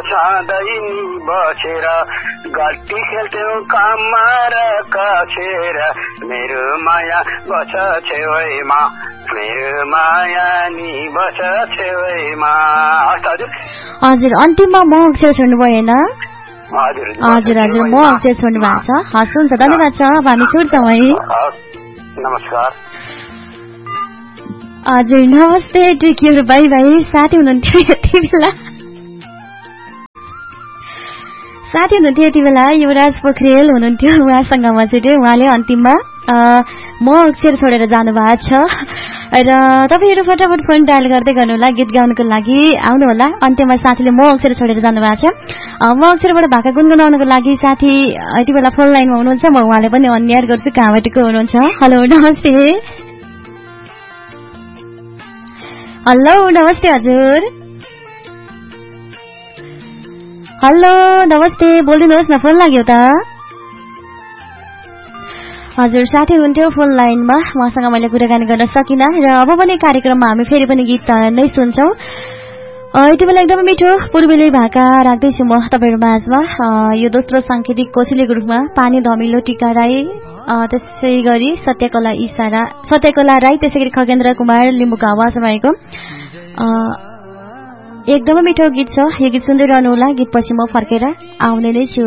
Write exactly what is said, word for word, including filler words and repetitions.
छँदै नि बसेर गल्ती खेल्थ्यौ काममा र कछेर मेरो माया बस छेउमा मेरो माया नि बस छेउमा। हजुर हजुर अन्तिममा म अक्षर छोड्नु भएन? हजुर हजुर हजुर म अक्षर छोड्नु भएको छ। हस् हुन्छ धन्यवाद छ। अब हामी छुट्छौँ है। नमस्कार। हजुर नमस्ते टिकीहरू बाई बाई। साथी हुनुहुन्थ्यो यति बेला साथी हुनुहुन्थ्यो यति बेला युवराज पोखरेल हुनुहुन्थ्यो। उहाँसँग म छुटेँ। उहाँले अन्तिममा म अक्षर छोडेर जानुभएको छ र तपाईँहरू फटाफट फोन डायल गर्दै गर्नुहोला गीत गाउनको लागि आउनुहोला। अन्त्यमा साथीले म अक्षर छोडेर जानुभएको छ। म अक्षरबाट भाका गुनगुनाउनको लागि साथी यति बेला फोन लाइनमा हुनुहुन्छ। म उहाँले पनि अन्याय गर्छु कहाँबाट को हुनुहुन्छ। हेलो नमस्ते। हेलो नमस्ते हजुर। हेलो नमस्ते बोलिदिनुहोस् न फोन लाग्यो त। हजुर साथी हुनुहुन्थ्यो फोन लाइनमा। उहाँसँग मैले कुराकानी गर्न सकिनँ र अब पनि कार्यक्रममा हामी फेरि पनि गीत नै सुन्छौँ। यति बेला एकदमै मिठो पूर्वेली भाका राख्दैछु म तपाईँहरू माझमा। यो दोस्रो साङ्केतिक कोसेलीको रूपमा पानी धमिलो टिका राई, त्यसै गरी सत्यकला इसारा सत्यकला राई, त्यसै गरी खगेन्द्र कुमार लिम्बूको आवाजमा रहेको एकदमै मिठो गीत छ। यो गीत सुन्दै रहनुहोला। गीतपछि म फर्केर आउने नै छु।